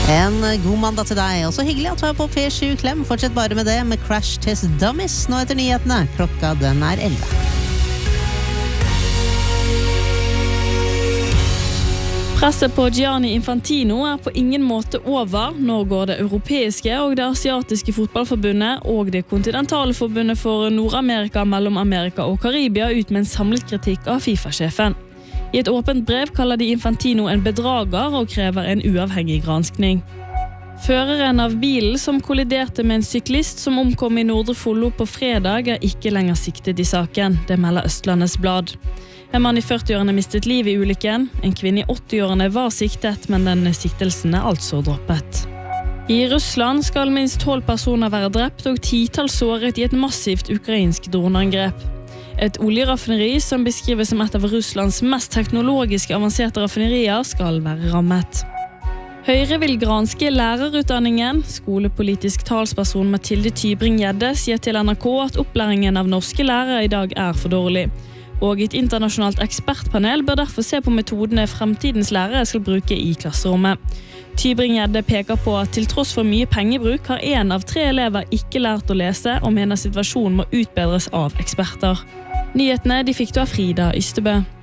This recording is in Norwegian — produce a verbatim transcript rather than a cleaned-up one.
En god mandag til deg, og så hyggelig at du er på P sju Klem. Fortsett bare med det med Crash Test Dummies nå etter nyhetene. Klokka den er elleve. Presset på Gianni Infantino er på ingen måte over. Nå går det europeiske og det asiatiske fotballforbundet og det kontinentale forbundet for Nord-Amerika, Mellom-Amerika og Karibia ut med en samlet kritikk av FIFA-sjefen. I et åpent brev kaller de Infantino en bedrager og krever en uavhengig granskning. Føreren av bilen som kolliderte med en syklist som omkom i Nordre Follo på fredag er ikke lenger siktet i saken, det melder Østlandets Blad. En mann i førtiårene mistet liv i ulykken. En kvinne i åttiårene var siktet, men den siktelsen er altså droppet. I Russland skal minst tolv personer være drept og titall såret i et massivt ukrainsk droneangrep. Et oljeraffineri som beskrives som et av Russlands mest teknologisk avanserte raffinerier skal være rammet. Høyre vil granske lærerutdanningen. Skolepolitisk talsperson Mathilde Tybring-Gjedde sier til N R K at opplæringen av norske lærere i dag er for dårlig. Og et internasjonalt ekspertpanel bør derfor se på metodene fremtidens lærere skal bruke i klasserommet. Tybring-Gjedde peker på at til tross for mye pengebruk har en av tre elever ikke lært å lese og mener situasjonen må utbedres av eksperter. Nyhetene de fikk du av Frida Ystebø.